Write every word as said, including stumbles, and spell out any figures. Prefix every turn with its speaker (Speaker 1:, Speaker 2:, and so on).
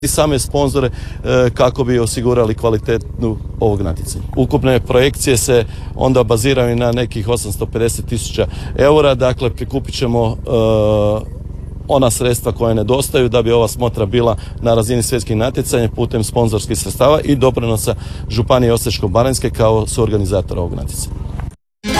Speaker 1: i same sponzore kako bi osigurali kvalitetu ovog natjecanja. Ukupne projekcije se onda baziraju na nekih osamsto pedeset tisuća eura, dakle prikupit ćemo uh, ona sredstva koja nedostaju da bi ova smotra bila na razini svjetskih natjecanja putem sponzorskih sredstava i doprinosa Županije Osječko-baranjske kao suorganizatora ovog natjecanja.